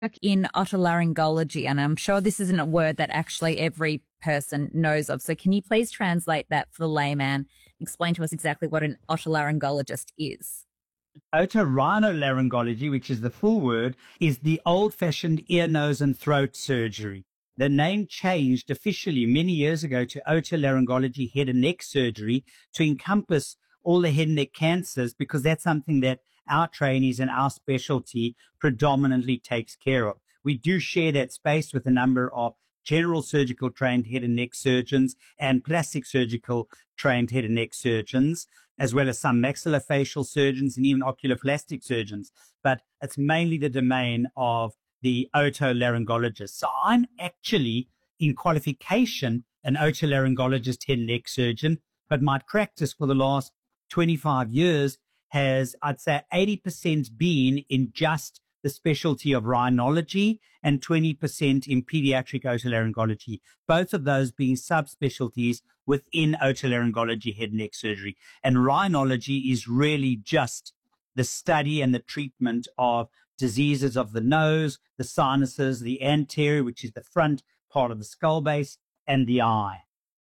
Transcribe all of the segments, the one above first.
in otolaryngology, and I'm sure this isn't a word that actually every person knows of. So can you please translate that for the layman? Explain to us exactly what an otolaryngologist is. Otorhinolaryngology, which is the full word, is the old-fashioned ear, nose, and throat surgery. The name changed officially many years ago to otolaryngology head and neck surgery to encompass all the head and neck cancers, because that's something that our trainees and our specialty predominantly takes care of. We do share that space with a number of general surgical trained head and neck surgeons and plastic surgical trained head and neck surgeons, as well as some maxillofacial surgeons and even oculoplastic surgeons. But it's mainly the domain of the otolaryngologist. So I'm actually in qualification an otolaryngologist head and neck surgeon, but my practice for the last 25 years has, I'd say, 80% been in just the specialty of rhinology and 20% in pediatric otolaryngology, both of those being subspecialties within otolaryngology head and neck surgery. And rhinology is really just the study and the treatment of diseases of the nose, the sinuses, the anterior, which is the front part of the skull base, and the eye.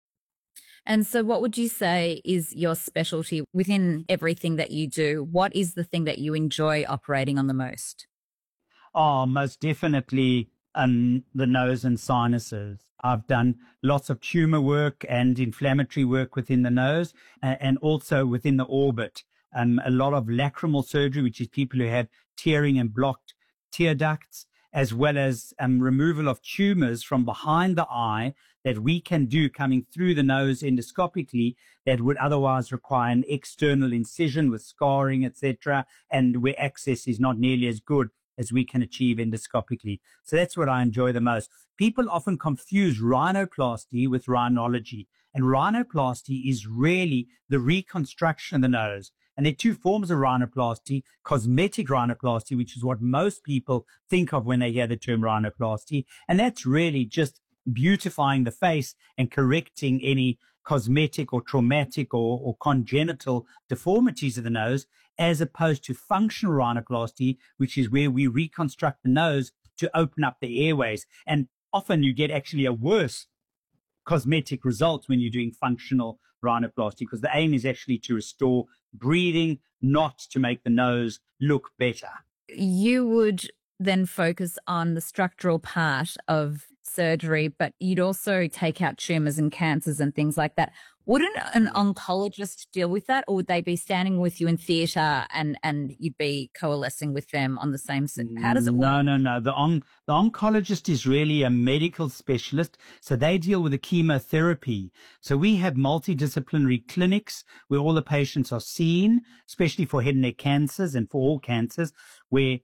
And so what would you say is your specialty within everything that you do? What is the thing that you enjoy operating on the most? Oh, most definitely the nose and sinuses. I've done lots of tumor work and inflammatory work within the nose and also within the orbit. A lot of lacrimal surgery, which is people who have tearing and blocked tear ducts, as well as removal of tumors from behind the eye that we can do coming through the nose endoscopically that would otherwise require an external incision with scarring, etc., and where access is not nearly as good as we can achieve endoscopically. So that's what I enjoy the most. People often confuse rhinoplasty with rhinology, and rhinoplasty is really the reconstruction of the nose. And there are two forms of rhinoplasty: cosmetic rhinoplasty, which is what most people think of when they hear the term rhinoplasty. And that's really just beautifying the face and correcting any cosmetic or traumatic or congenital deformities of the nose, as opposed to functional rhinoplasty, which is where we reconstruct the nose to open up the airways. And often you get actually a worse cosmetic result when you're doing functional rhinoplasty, because the aim is actually to restore breathing, not to make the nose look better. You would then focus on the structural part of surgery, but you'd also take out tumors and cancers and things like that. Wouldn't an oncologist deal with that, or would they be standing with you in theatre and you'd be coalescing with them on the same? How does it work? No. The oncologist is really a medical specialist, so they deal with the chemotherapy. So we have multidisciplinary clinics where all the patients are seen, especially for head and neck cancers and for all cancers, where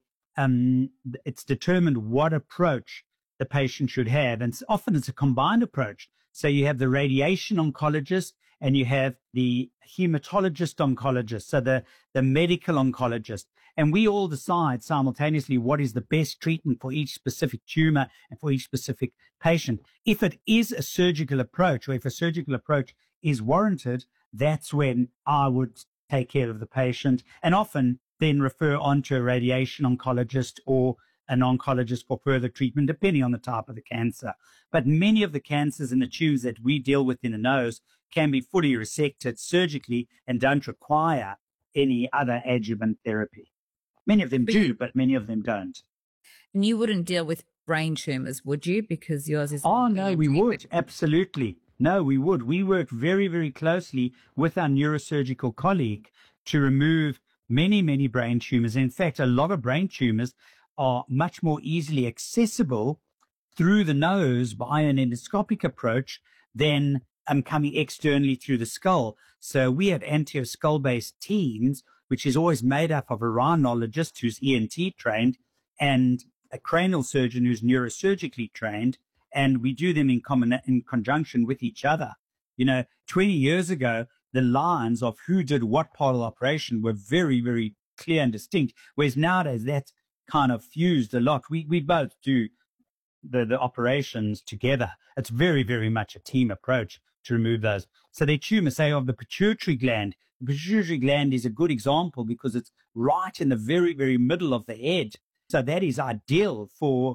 it's determined what approach the patient should have. And often it's a combined approach. So you have the radiation oncologist and you have the hematologist oncologist, so the medical oncologist. And we all decide simultaneously what is the best treatment for each specific tumor and for each specific patient. If it is a surgical approach, or if a surgical approach is warranted, that's when I would take care of the patient and often then refer on to a radiation oncologist or an oncologist for further treatment, depending on the type of the cancer. But many of the cancers and the tumors that we deal with in the nose can be fully resected surgically and don't require any other adjuvant therapy. Many of them do, but many of them don't. And you wouldn't deal with brain tumors, would you? Because yours is... Oh, no, we would. Absolutely. No, we would. We work very, very closely with our neurosurgical colleague to remove many brain tumors. In fact, a lot of brain tumors are much more easily accessible through the nose by an endoscopic approach than coming externally through the skull. So we have anterior skull-based teams, which is always made up of a rhinologist who's ENT trained and a cranial surgeon who's neurosurgically trained, and we do them in conjunction with each other. 20 years ago, the lines of who did what part of the operation were very, very clear and distinct, whereas nowadays that's kind of fused a lot. We both do the operations together. It's very, very much a team approach to remove those. So the tumor, say, of the pituitary gland. The pituitary gland is a good example because it's right in the very, very middle of the head. So that is ideal for